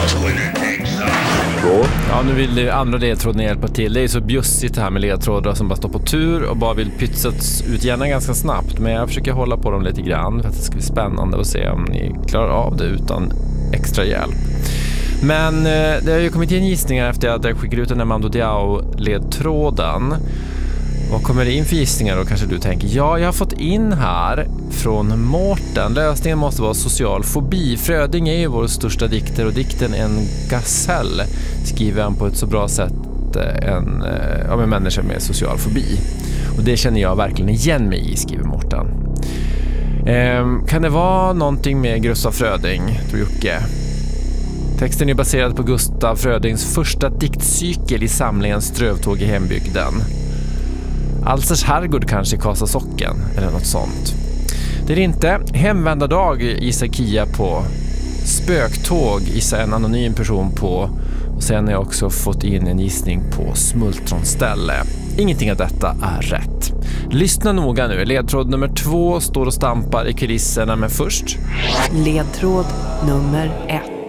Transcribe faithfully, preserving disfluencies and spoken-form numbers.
Ja, nu vill andra ledtråden hjälpa till. Det är så bjussigt det här med ledtrådar som bara står på tur och bara vill pytsas ut gärna ganska snabbt. Men jag försöker hålla på dem lite grann för att det ska bli spännande att se om ni klarar av det utan extra hjälp. Men eh, det har ju kommit in gissningar efter att jag skickade ut den här Mando Diao-ledtråden. Vad kommer det in för gissningar då, kanske du tänker? Ja, jag har fått in här från Mårten. Lösningen måste vara social fobi. Fröding är ju vår största dikter och dikten En gasell skriver han på ett så bra sätt en, av en människa med social fobi. Och det känner jag verkligen igen mig i, skriver Mårten. Ehm, kan det vara någonting med Gustav Fröding, tror Jocke? Texten är baserad på Gustav Frödings första diktcykel i samlingen Strövtåg i hembygden. Alsers herrgård kanske i Kasasocken eller något sånt. Det är inte. Hemvändardag gissar Kia på. Spöktåg gissar en anonym person på. Och sen har jag också fått in en gissning på smultronställe. Ingenting av detta är rätt. Lyssna noga nu. Ledtråd nummer två står och stampar i kulisserna, men först. Ledtråd nummer ett.